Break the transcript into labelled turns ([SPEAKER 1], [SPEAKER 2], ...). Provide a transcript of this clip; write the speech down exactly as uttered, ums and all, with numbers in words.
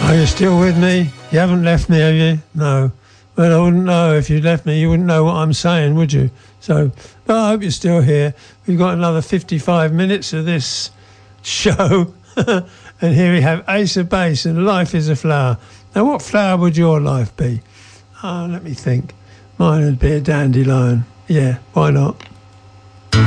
[SPEAKER 1] Are you still with me? You haven't left me, have you? No. Well, I wouldn't know. If you'd left me, you wouldn't know what I'm saying, would you? So, but I hope you're still here. We've got another fifty-five minutes of this show. And here we have Ace of Base and Life is a Flower. Now, what flower would your life be? Oh, let me think. Mine would be a dandelion. Yeah, why not?